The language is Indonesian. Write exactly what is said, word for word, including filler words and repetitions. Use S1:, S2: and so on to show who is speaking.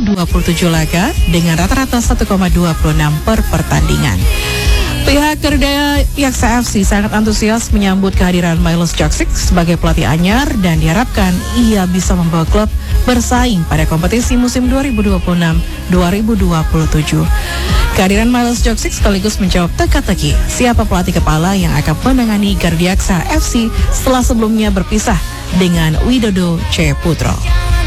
S1: dua puluh tujuh laga dengan rata-rata satu koma dua puluh enam per pertandingan. Pihak Garuda Yaksa F C sangat antusias menyambut kehadiran Milos Juksic sebagai pelatih anyar dan diharapkan ia bisa membawa klub bersaing pada kompetisi musim dua ribu dua puluh enam dua ribu dua puluh tujuh. Kehadiran Milos Juksic sekaligus menjawab teka-teki siapa pelatih kepala yang akan menangani Garuda Yaksa F C setelah sebelumnya berpisah dengan Widodo C. Putro.